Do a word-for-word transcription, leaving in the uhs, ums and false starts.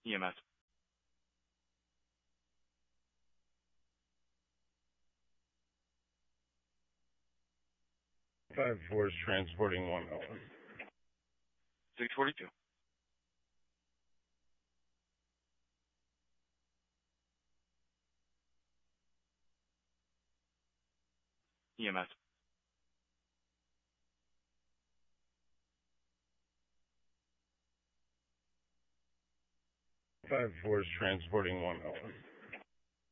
E M S. Five four is transporting one oh one. six forty-two. E M S. Five four is transporting one oh one.